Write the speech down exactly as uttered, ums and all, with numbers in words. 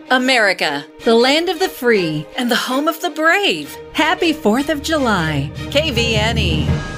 America, the land of the free and the home of the brave. Happy fourth of July. K V N E.